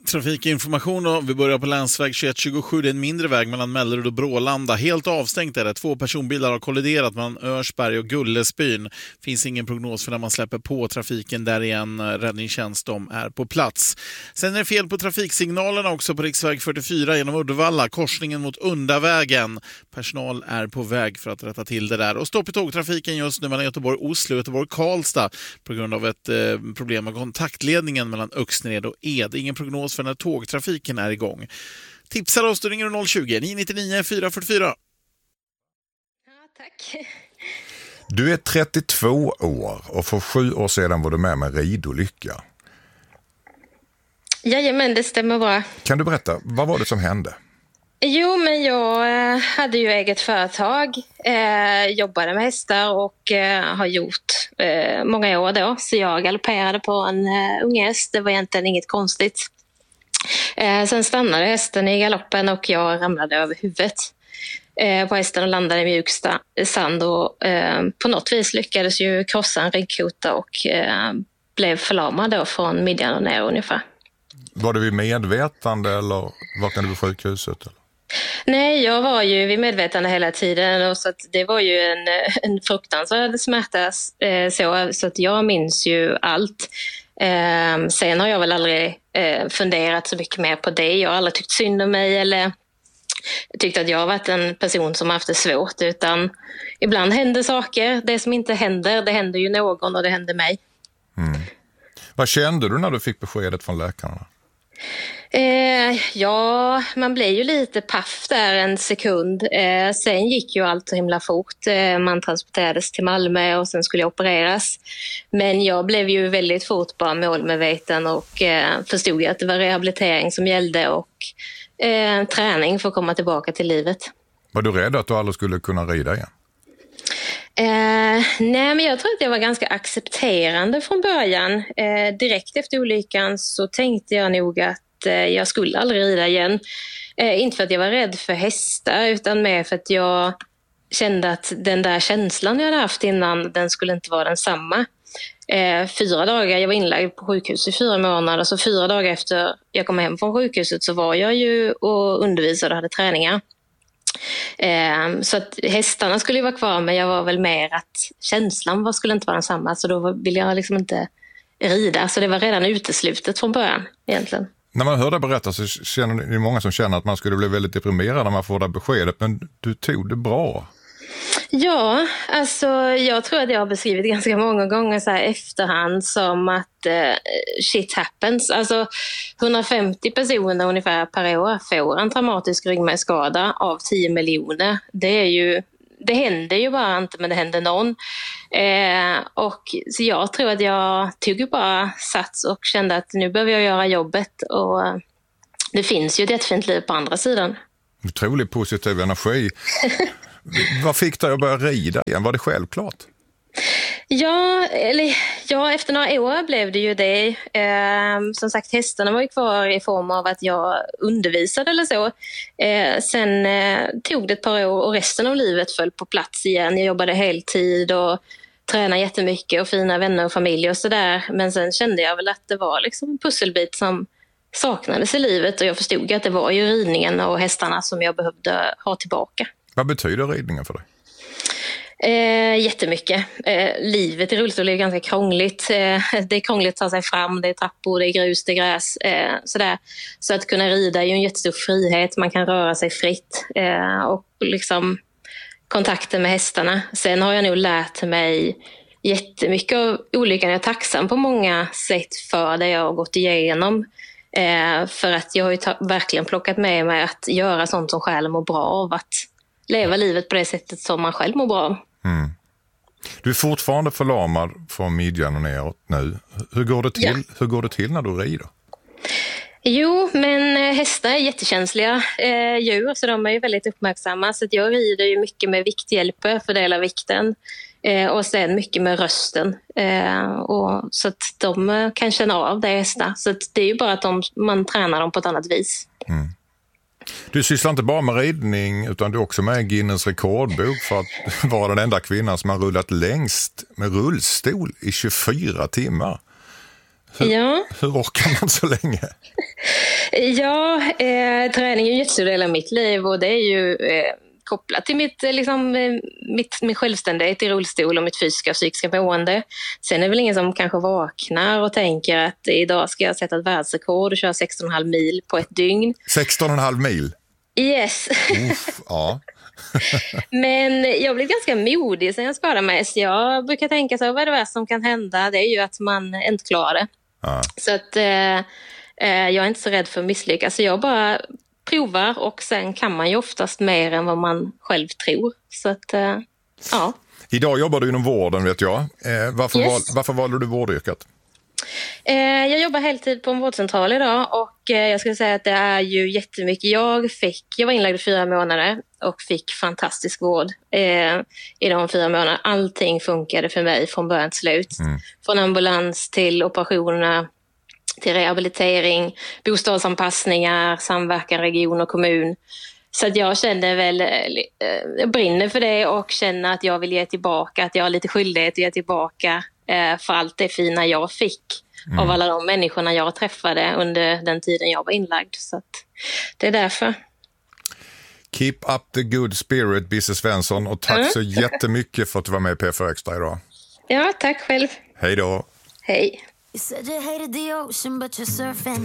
Trafikinformation och vi börjar på länsväg 2127. Det är en mindre väg mellan Mellerud och Brålanda. Helt avstängt är det. 2 personbilar har kolliderat mellan Örsberg och Gullesbyn. Finns ingen prognos för när man släpper på trafiken där igen. Räddningstjänst, de är på plats. Sen är det fel på trafiksignalerna också på riksväg 44 genom Uddevalla. Korsningen mot Undavägen. Personal är på väg för att rätta till det där. Och stopp i tågtrafiken just nu mellan Göteborg-Oslo och Göteborg-Karlstad på grund av ett problem med kontaktledningen mellan Öxnered och Ed. Ingen prognos för när tågtrafiken är igång. Tipsar oss, då ringer du 020-999 444. Ja, tack. Du är 32 år och för 7 år sedan var du med en ridolycka. Jajamän, det stämmer bra. Kan du berätta, vad var det som hände? Jo, men jag hade ju eget företag, jobbade med hästar och har gjort många år då. Så jag galopperade på en ung häst, det var egentligen inget konstigt. Sen stannade hästen i galoppen och jag ramlade över huvudet på hästen och landade i mjuk sand. Och på något vis lyckades ju krossa en ryggkota och blev förlamad då från midjan och ner ungefär. Var du vid medvetande eller vaknade du på sjukhuset? Eller? Nej, jag var ju vid medvetande hela tiden och så att det var ju en fruktansvärd smärta så att jag minns ju allt. Sen har jag väl aldrig funderat så mycket mer på det. Jag har aldrig tyckt synd om mig eller tyckt att jag har varit en person som har haft det svårt, utan ibland händer saker. Det som inte händer, det händer ju någon och det händer mig. Mm. Vad kände du när du fick beskedet från läkarna? Ja, man blev ju lite paff där en sekund. Sen gick ju allt så himla fort. Man transporterades till Malmö och sen skulle jag opereras. Men jag blev ju väldigt fort bara målmedveten och förstod att det var rehabilitering som gällde och träning för att komma tillbaka till livet. Var du rädd att du aldrig skulle kunna rida igen? Nej, men jag tror att jag var ganska accepterande från början. Direkt efter olyckan så tänkte jag nog att jag skulle aldrig rida igen. Inte för att jag var rädd för hästar utan mer för att jag kände att den där känslan jag hade haft innan, den skulle inte vara densamma. 4 dagar, jag var inlagd på sjukhus i 4 månader, så 4 dagar efter jag kom hem från sjukhuset så var jag ju och undervisade och hade träningar. Så att hästarna skulle ju vara kvar, men jag var väl mer att känslan skulle inte vara densamma, så då ville jag liksom inte rida, så det var redan uteslutet från början egentligen. När man hör det berätta så känner det många som känner att man skulle bli väldigt deprimerad när man får det beskedet, men du tog det bra. Ja, alltså jag tror att jag har beskrivit ganska många gånger så här efterhand som att shit happens. Alltså 150 personer ungefär per år får en traumatisk ryggmärgsskada av 10 miljoner. Det händer ju bara inte, men det händer någon. Och så jag tror att jag tog bara sats och kände att nu behöver jag göra jobbet, och det finns ju ett jättefint liv på andra sidan. Otroligt positiv energi. Vad fick dig att börja rida igen? Var det självklart? Ja, efter några år blev det ju det. Som sagt, hästarna var ju kvar i form av att jag undervisade eller så. Sen tog det ett par år och resten av livet föll på plats igen. Jag jobbade heltid och tränade jättemycket och fina vänner och familj och sådär. Men sen kände jag väl att det var liksom en pusselbit som saknades i livet, och jag förstod att det var ju ridningen och hästarna som jag behövde ha tillbaka. Vad betyder ridningen för dig? Jättemycket. Livet i rullstol är ganska krångligt. Det är krångligt att ta sig fram, det är trappor, det är grus, det är gräs. Sådär. Så att kunna rida är ju en jättestor frihet. Man kan röra sig fritt och liksom kontakten med hästarna. Sen har jag nog lärt mig jättemycket av olyckan. Jag är tacksam på många sätt för det jag har gått igenom. För att jag har ju verkligen plockat med mig att göra sånt som själv mår bra av, att leva livet på det sättet som man själv mår bra av. Mm. Du är fortfarande förlamad från midjan och neråt nu. Hur går det till? Ja. Hur går det till när du rider? Jo, men hästar är jättekänsliga djur, så de är ju väldigt uppmärksamma. Så att jag rider ju mycket med vikthjälper, fördelar vikten. Och sen mycket med rösten. Och så att de kan känna av det hästar. Så att det är ju bara att man tränar dem på ett annat vis. Mm. Du sysslar inte bara med ridning utan du är också med i Guinness rekordbok för att vara den enda kvinnan som har rullat längst med rullstol i 24 timmar. Hur orkar man så länge? Ja, träning är en jättestor del av mitt liv och det är ju kopplat till min självständighet i rullstol och mitt fysiska och psykiska mående. Sen är det väl ingen som kanske vaknar och tänker att idag ska jag sätta ett världsrekord och köra 16,5 mil på ett dygn. 16,5 mil? Yes. Ja. Men jag blev ganska modig sen jag skadade mig. Så jag brukar tänka så, vad är det värsta som kan hända? Det är ju att man inte klarar det. Ja. Så att jag är inte så rädd för att misslyckas. Så jag bara provar och sen kan man ju oftast mer än vad man själv tror. Så att, ja. Idag jobbar du inom vården, vet jag. Yes. Varför valde du vårdyrket? Jag jobbar heltid på en vårdcentral idag och jag skulle säga att det är ju jättemycket. Jag var inlagd i 4 månader och fick fantastisk vård i de 4 månaderna. Allting funkade för mig från början till slut. Från ambulans till operationer, till rehabilitering, bostadsanpassningar, samverkan region och kommun. Så att jag känner väl, jag brinner för det och känner att jag vill ge tillbaka, att jag har lite skyldighet att ge tillbaka för allt det fina jag fick av alla de människorna jag träffade under den tiden jag var inlagd. Så att det är därför. Keep up the good spirit, Bisse Svensson, och tack så jättemycket för att du var med i P4 Extra idag. Ja, tack själv. Hej då. Hej. You said you hated the ocean, but you're surfing